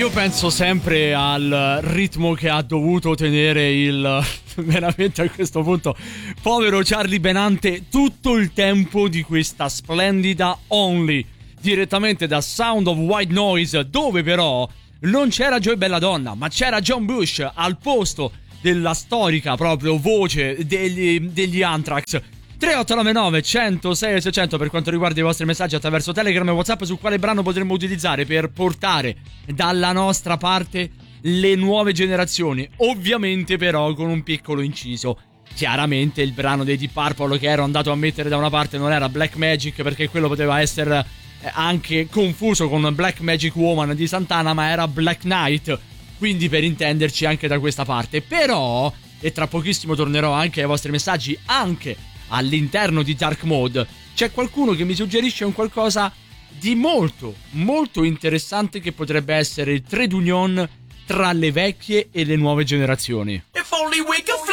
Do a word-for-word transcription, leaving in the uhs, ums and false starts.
Io penso sempre al ritmo che ha dovuto tenere il veramente a questo punto povero Charlie Benante tutto il tempo di questa splendida Only, direttamente da Sound of White Noise, dove però non c'era Joey Belladonna ma c'era John Bush al posto della storica proprio voce degli, degli Anthrax. Tre otto nove nove uno zero sei seicento per quanto riguarda i vostri messaggi attraverso Telegram e WhatsApp su quale brano potremmo utilizzare per portare dalla nostra parte le nuove generazioni, ovviamente però con un piccolo inciso. Chiaramente il brano dei Deep Purple che ero andato a mettere da una parte non era Black Magic, perché quello poteva essere anche confuso con Black Magic Woman di Santana, ma era Black Knight, quindi per intenderci anche da questa parte. Però, e tra pochissimo tornerò anche ai vostri messaggi anche all'interno di Dark Mode, c'è qualcuno che mi suggerisce un qualcosa di molto molto interessante che potrebbe essere il trade union tra le vecchie e le nuove generazioni. If only we could